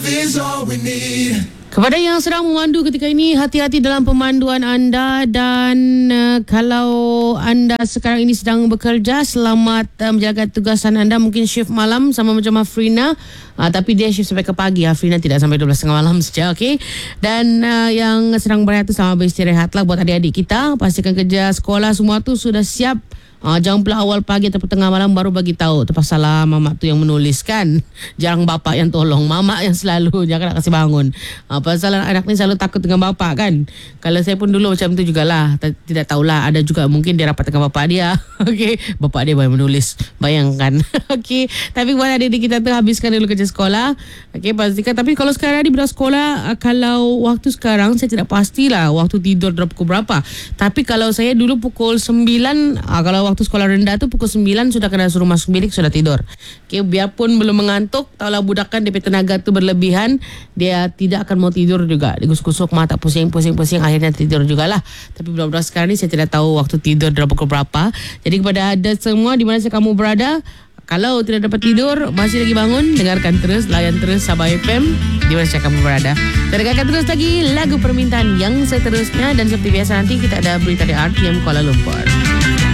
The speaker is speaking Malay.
Kepada yang sedang memandu ketika ini, hati-hati dalam pemanduan anda dan kalau anda sekarang ini sedang bekerja, selamat menjaga tugasan anda. Mungkin shift malam sama macam Afrina, tapi dia shift sampai ke pagi. Afrina tidak sampai 12.30 malam saja, okey. Dan yang sedang berehat tu selamat beristirahatlah buat adik-adik kita. Pastikan kerja sekolah semua tu sudah siap. Jangan pula awal pagi atau tengah malam baru bagi tahu. Terpaksa lah mamak tu yang menulis kan. Jarang bapak yang tolong, mamak yang selalu jangan nak kasi bangun. Pasal anak ni selalu takut dengan bapak kan. Kalau saya pun dulu macam tu jugalah. Tidak tahulah, ada juga mungkin dia rapat dengan bapak dia. Okey, bapak dia baru menulis. Bayangkan. Okey, tapi buat adik-adik kita tu habiskan dulu kerja sekolah. Okey, pastikan. Tapi kalau sekarang ni budak sekolah, kalau waktu sekarang saya tidak pastilah waktu tidur pukul berapa. Tapi kalau saya dulu pukul 9, kalau waktu sekolah rendah tu pukul 9 sudah kena suruh masuk bilik, sudah tidur. Okay, biarpun belum mengantuk, tahulah budak kan DP tenaga tu berlebihan, dia tidak akan mau tidur juga. Dia kusuk-kusuk mata, pusing, akhirnya tidur jugalah. Tapi budak-budak sekarang ni saya tidak tahu waktu tidur pukul berapa. Jadi kepada anda semua di mana kamu berada, kalau tidak dapat tidur, masih lagi bangun, dengarkan terus, layan terus Sabah FM di mana kamu berada. Dengarkan terus lagi lagu permintaan yang seterusnya, dan seperti biasa nanti kita ada berita dari RTM Kuala Lumpur.